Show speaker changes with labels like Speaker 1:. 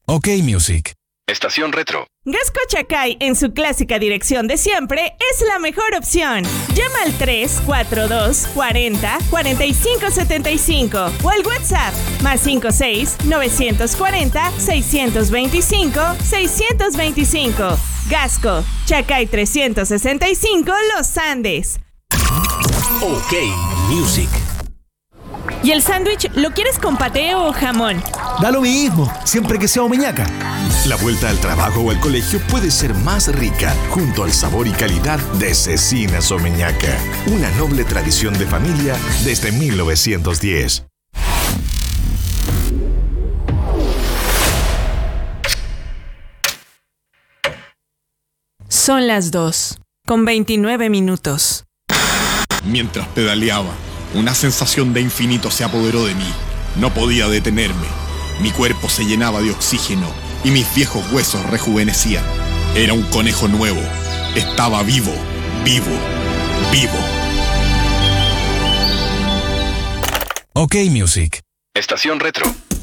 Speaker 1: OK Music.
Speaker 2: Estación Retro.
Speaker 3: Gasco Chacay, en su clásica dirección de siempre, es la mejor opción. Llama al 342 40 45 75 o al WhatsApp +56 940 625 625. Gasco Chacay 365 Los Andes.
Speaker 4: OK Music.
Speaker 3: ¿Y el sándwich lo quieres con pateo o jamón?
Speaker 5: Da lo mismo, siempre que sea omeñaca.
Speaker 6: La vuelta al trabajo o al colegio puede ser más rica junto al sabor y calidad de Cecinas Omeñaca, una noble tradición de familia desde 1910.
Speaker 3: Son las 2:29.
Speaker 7: Mientras pedaleaba, una sensación de infinito se apoderó de mí. No podía detenerme. Mi cuerpo se llenaba de oxígeno y mis viejos huesos rejuvenecían. Era un conejo nuevo. Estaba vivo, vivo, vivo.
Speaker 1: OK Music.
Speaker 2: Estación Retro.